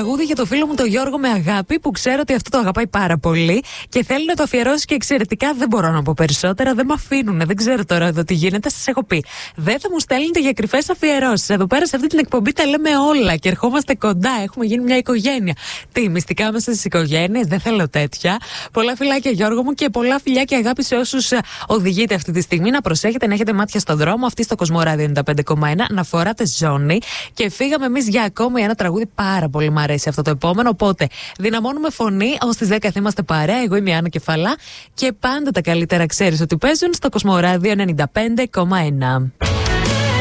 τραγούδι για το φίλο μου τον Γιώργο με αγάπη, που ξέρω ότι αυτό το αγαπάει πάρα πολύ και θέλει να το αφιερώσει και εξαιρετικά. Δεν μπορώ να πω περισσότερα, δεν με αφήνουν. Δεν ξέρω τώρα εδώ τι γίνεται. Σας έχω πει. Δεν θα μου στέλνετε για κρυφές αφιερώσεις. Εδώ πέρα σε αυτή την εκπομπή τα λέμε όλα και ερχόμαστε κοντά. Έχουμε γίνει μια οικογένεια. Τι μυστικά μέσα στις οικογένειες, δεν θέλω τέτοια. Πολλά φιλάκια, Γιώργο μου, και πολλά φιλιά και αγάπη σε όσους οδηγείτε αυτή τη στιγμή. Να προσέχετε, να έχετε μάτια στον δρόμο. Αυτή στο Κοσμοράδιο 95,1. Να φοράτε ζώνη. Και φύγαμε εμείς για ακόμη ένα τραγούδι. Πάρα πολύ μου αρέσει αυτό το επόμενο. Οπότε δυναμώνουμε φωνή. Ως τις 10 θα είμαστε παρέα. Εγώ είμαι η Άννα Κεφαλά. Και πάντα τα καλύτερα ξέρεις ότι παίζουν στο Κοσμοράδιο 95,1.